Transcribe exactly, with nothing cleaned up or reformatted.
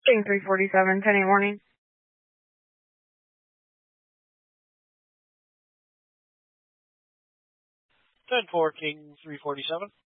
King three forty-seven, ten eight warning. ten four, King three forty-seven.